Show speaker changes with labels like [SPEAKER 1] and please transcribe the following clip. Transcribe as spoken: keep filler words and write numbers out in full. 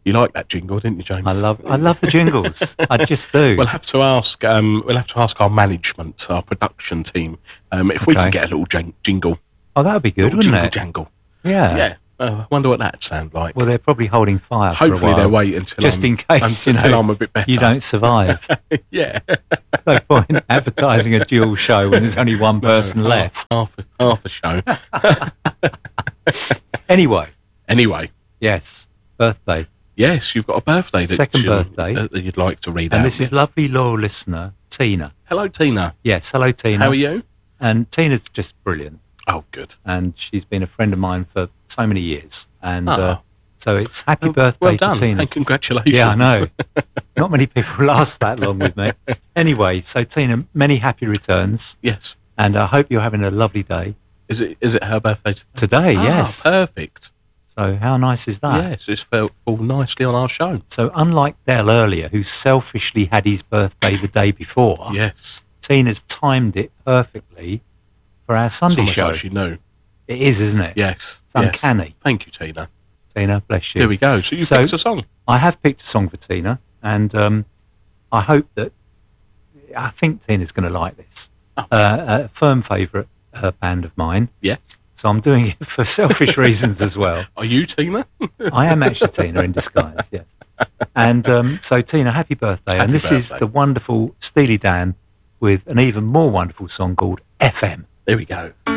[SPEAKER 1] You like that jingle, didn't you, James?
[SPEAKER 2] I love, I love the jingles. I just do.
[SPEAKER 1] We'll have to ask. Um, we'll have to ask our management, our production team, um, if we
[SPEAKER 2] Okay.
[SPEAKER 1] can get a little jing- jingle.
[SPEAKER 2] Oh, that would be good,
[SPEAKER 1] little
[SPEAKER 2] wouldn't
[SPEAKER 1] jingle
[SPEAKER 2] it?
[SPEAKER 1] jangle.
[SPEAKER 2] Yeah.
[SPEAKER 1] Yeah. Uh, I wonder what that'd sound like.
[SPEAKER 2] Well, they're probably holding fire for a
[SPEAKER 1] Hopefully
[SPEAKER 2] while.
[SPEAKER 1] they'll wait until
[SPEAKER 2] just
[SPEAKER 1] I'm,
[SPEAKER 2] in case
[SPEAKER 1] until,
[SPEAKER 2] you know,
[SPEAKER 1] until I'm a bit better.
[SPEAKER 2] you don't survive.
[SPEAKER 1] Yeah.
[SPEAKER 2] No point advertising a dual show when there's only one person
[SPEAKER 1] No,
[SPEAKER 2] left.
[SPEAKER 1] Half, half a show.
[SPEAKER 2] Anyway,
[SPEAKER 1] Anyway,
[SPEAKER 2] yes, birthday.
[SPEAKER 1] yes, you've got a birthday. That
[SPEAKER 2] Second
[SPEAKER 1] you,
[SPEAKER 2] birthday.
[SPEAKER 1] uh, that you'd like to read out.
[SPEAKER 2] And this is
[SPEAKER 1] yes.
[SPEAKER 2] lovely loyal listener, Tina.
[SPEAKER 1] Hello, Tina.
[SPEAKER 2] Yes, hello, Tina.
[SPEAKER 1] How are you?
[SPEAKER 2] And Tina's just brilliant.
[SPEAKER 1] Oh, good.
[SPEAKER 2] And she's been a friend of mine for so many years. And
[SPEAKER 1] Oh.
[SPEAKER 2] uh, so it's happy
[SPEAKER 1] Well-
[SPEAKER 2] birthday
[SPEAKER 1] well done,
[SPEAKER 2] to Tina.
[SPEAKER 1] and congratulations.
[SPEAKER 2] Yeah, I know. Not many people last that long with me. Anyway, so Tina, many happy returns.
[SPEAKER 1] Yes.
[SPEAKER 2] And I hope you're having a lovely day.
[SPEAKER 1] Is it? Is it her birthday today?
[SPEAKER 2] Today,
[SPEAKER 1] Ah,
[SPEAKER 2] yes.
[SPEAKER 1] Perfect.
[SPEAKER 2] So how nice is that?
[SPEAKER 1] Yes, it's felt fall nicely on our show.
[SPEAKER 2] So unlike Dale earlier, who selfishly had his birthday the day before,
[SPEAKER 1] Yes.
[SPEAKER 2] Tina's timed it perfectly for our
[SPEAKER 1] It's
[SPEAKER 2] Sunday
[SPEAKER 1] almost
[SPEAKER 2] show.
[SPEAKER 1] like she knew.
[SPEAKER 2] It is, isn't it?
[SPEAKER 1] Yes.
[SPEAKER 2] It's
[SPEAKER 1] yes.
[SPEAKER 2] uncanny.
[SPEAKER 1] Thank you, Tina.
[SPEAKER 2] Tina, bless you.
[SPEAKER 1] Here we go. So you
[SPEAKER 2] So-
[SPEAKER 1] picked a song.
[SPEAKER 2] I have picked a song for Tina, and um, I hope that I think Tina's going to like this.
[SPEAKER 1] Oh.
[SPEAKER 2] Uh, a firm favourite uh, band of mine,
[SPEAKER 1] Yes.
[SPEAKER 2] so I'm doing it for selfish reasons as well.
[SPEAKER 1] Are you Tina?
[SPEAKER 2] I am actually Tina in disguise, yes. And um, so, Tina, happy birthday.
[SPEAKER 1] Happy
[SPEAKER 2] and this is
[SPEAKER 1] birthday.
[SPEAKER 2] the wonderful Steely Dan with an even more wonderful song called F M.
[SPEAKER 1] There we go.